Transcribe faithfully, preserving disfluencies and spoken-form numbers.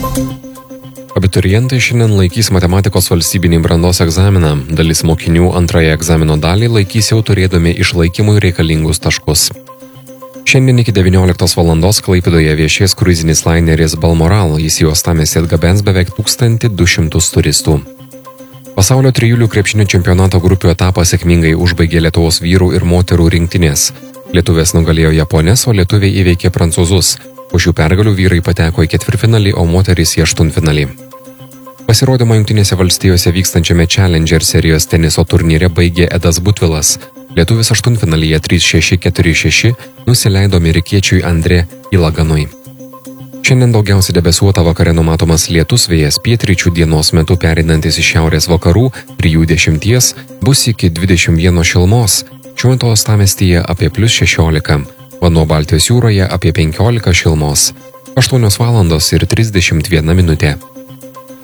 Abiturientai šiandien laikys matematikos valstybinį brandos egzaminą. Dalis mokinių antrąją egzamino dalį laikys jau turėdami išlaikymui reikalingus taškus. Šiandien iki devynioliktos valandos Klaipėdoje viešės kruizinis laineris Balmoral. Jis į uostamiestį atgabens beveik tūkstantį du šimtus turistų. Pasaulio trijulių krepšinio čempionato grupių etapą sėkmingai užbaigė Lietuvos vyrų ir moterų rinktinės. Lietuvės nugalėjo Japonės, o lietuviai įveikė prancūzus. Po šių pergalių vyrai pateko į ketvirtfinalį, o moterys į aštuntfinalį. Pasirodymą Jungtinėse valstijose vykstančiame Challenger serijos teniso turnyre baigė Edas Butvilas. Lietuvis aštuntfinalyje trys šeši keturi šeši nusileido amerikiečiui Andre Ilaganui. Šiandien daugiausiai debesuota, vakare numatomas lietus, vėjas pietryčių, dienos metu pereinantis iš šiaurės vakarų, trijų dešimties, bus iki dvidešimt vieno šilumos. Šiuo metu uostamiestyje apie plius šešiolika. Vanduo Baltijos jūroje apie penkiolika šilumos. aštuonios valandos ir trisdešimt viena minutė.